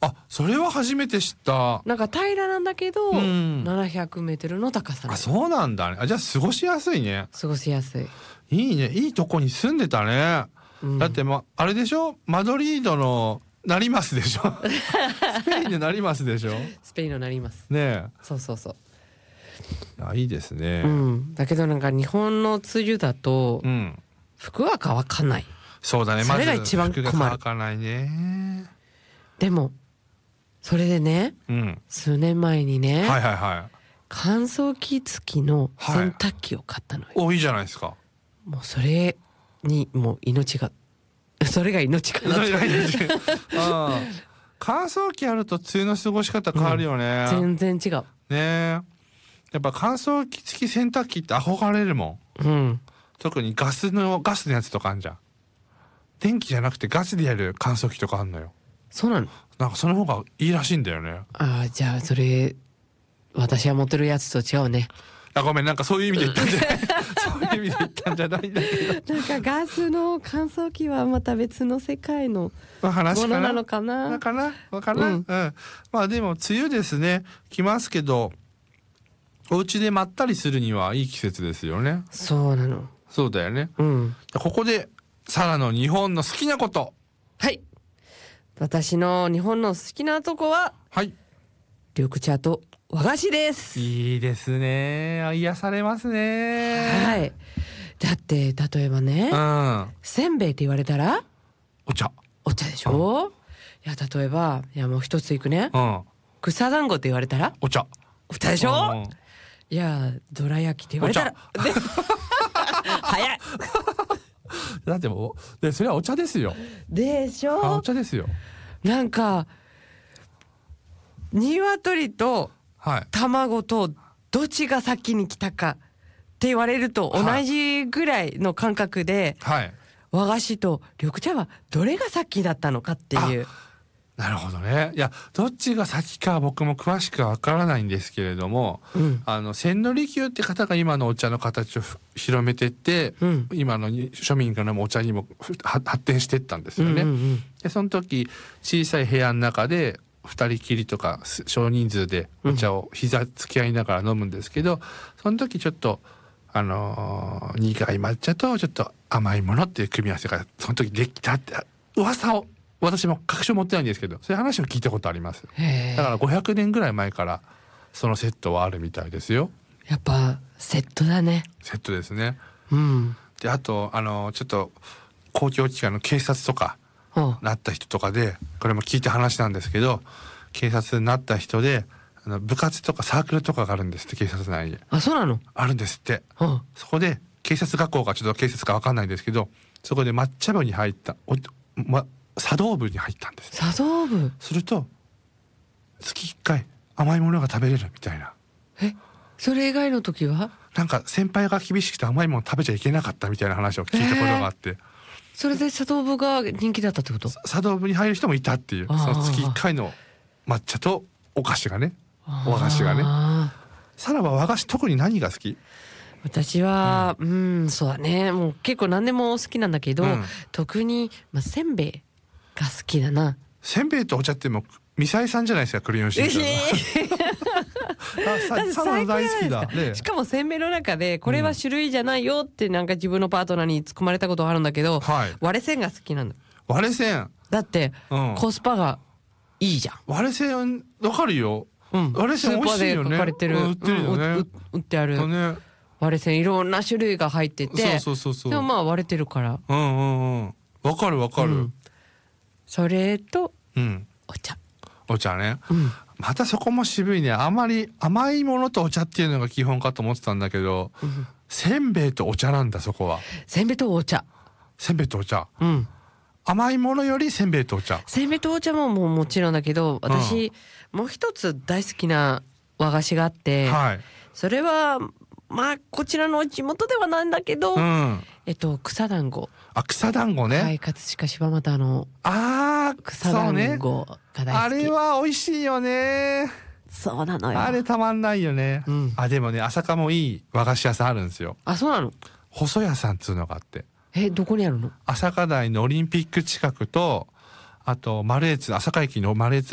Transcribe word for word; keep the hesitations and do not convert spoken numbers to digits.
あ、それは初めて知った。 なんか平らなんだけど、 うん、 ななひゃくメートルの高さ。 あ、そうなんだね。あ、じゃあ過ごしやすいね。 過ごしやすい。 いいね、いいとこに住んでたね。うん、だってまあれでしょ、マドリードのなりますでしょスペインでなりますでしょスペインのなりますねえ。 そうそうそう。 あ、いいですね。 うん、だけどなんか日本の梅雨だと、うん、服は乾かない。 そうだね。 それが一番困る。 服が乾かないね。 でもそれでね、うん、数年前にね、はいはいはい、乾燥機付きの洗濯機を買ったのよ。 はい、お、いいじゃないですか。 もうそれにもう命がそれが命かなってあ、乾燥機あると梅雨の過ごし方変わるよね、 うん、全然違うね。やっぱ乾燥機付き洗濯機って憧れるもん、うん、特にガスのガスのやつとかあんじゃん。電気じゃなくてガスでやる乾燥機とかあんのよ。 そうなの。 なんかその方がいいらしいんだよね。 ああ、じゃあそれ私が持ってるやつと違うね。 あ、ごめん、なんかそういう意味で言ったんじゃないそういう意味で言ったんじゃないんだけど、 なんかガスの乾燥機はまた別の世界のものなのかなかなかな、うん、うん、まあでも梅雨ですね、来ますけど、お家でまったりするにはいい季節ですよね。 そうなの。 そうだよね、うん、ここでサラの日本の好きなこと。 はい、私の日本の好きなとこは、はい、緑茶と和菓子です。 いいですね、癒されますね。 はい、だって例えばね、うん、せんべいって言われたらお茶。 お茶でしょ、うん、いや例えば、いやもう一ついくね、うん、草団子って言われたらお茶。 お茶でしょ、うん、いやどら焼きって言われたら早いだってもうでそれはお茶ですよ。 でしょ。 お茶ですよ。 なんか鶏と卵とどっちが先に来たかって言われると同じぐらいの感覚で、はい、和菓子と緑茶はどれが先だったのかっていう。 なるほどね。いやどっちが先か僕も詳しくはわからないんですけれども、うん、あの千利休って方が今のお茶の形を広めてって、うん、今の庶民からのお茶にも発展していったんですよね、うんうんうん、でその時小さい部屋の中で二人きりとか少人数でお茶を膝つき合いながら飲むんですけど、うん、その時ちょっとあのー、苦い抹茶とちょっと甘いものっていう組み合わせがその時できたって噂を私も確証持ってないんですけど、そういう話を聞いたことあります。だからごひゃくねんぐらい前からそのセットはあるみたいですよ。 やっぱセットだね。 セットですね、 うん、 であとあのちょっと公共機関の警察とかなった人とかで、これも聞いた話なんですけど、警察になった人であの部活とかサークルとかがあるんですって、警察内に。 あ、そうなの。 あるんですって、うん、そこで警察学校がちょっと警察か分かんないんですけど、そこで抹茶部に入ったお、ま、茶道部に入ったんです。 茶道部すると月いっかい甘いものが食べれるみたいな。 え、それ以外の時はなんか先輩が厳しくて甘いもの食べちゃいけなかったみたいな話を聞いたことがあって、えー、 それで茶道部が人気だったってこと。 茶道部に入る人もいたっていう、その月いっかいの抹茶とお菓子がね、和菓子がね。さらば和菓子特に何が好き？ 私は、うん、うん、そうだね、もう結構何でも好きなんだけど、うん、特に、まあ、せんべいが好きだな。 せんべいとお茶ってもうミサイさんじゃないですか、クレヨンしんちゃんの。あ、サラ大好きだ、ね、 しかもせんべいの中でこれは種類じゃないよってなんか自分のパートナーに突っ込まれたことあるんだけど、はい、割れせんが好きなんだ。 割れせんだって、うん、コスパがいいじゃん。 割れせんわかるよ、うん、割れせん美味しいよね。スーパーで書かれてる、うん、売ってるよね、うん、売ってある、ね、割れせんいろんな種類が入ってて、そうそうそうそう、でもまあ割れてるから、うんうんうん、わかるわかる、うん、 それと、 うん、 お茶。 お茶ね、うん、またそこも渋いね。あまり甘いものとお茶っていうのが基本かと思ってたんだけど、うん、せんべいとお茶なんだ、そこは。 せんべいとお茶。 せんべいとお茶、 うん、 甘いものよりせんべいとお茶。 せんべいとお茶ももうもちろんだけど、私、うん、もう一つ大好きな和菓子があって、はい、それはまあこちらの地元ではなんだけど、うん、えっと草団子。 あ、草団子ね。 はい、葛飾柴又のあ草団子が大好き、ね、 あれは美味しいよね。 そうなのよ。 あれたまんないよね、うん、あ、でもね、朝霞もいい和菓子屋さんあるんですよ。 あ、そうなの。 細屋さんっつうのがあって。 え、どこにあるの？ 朝霞台のオリンピック近くと、あとマルエツ、朝霞駅のマルエツ